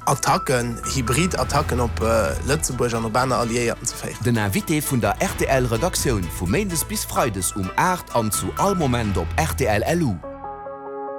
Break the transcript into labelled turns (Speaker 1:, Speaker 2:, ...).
Speaker 1: Attacken, Hybridattacken op Lützeburg an urbaner Alliierten zu feieren.
Speaker 2: Den Invité vun der RTL-Redaktion vu Mendes bis Freides 8 an zu all Moment op RTL LU.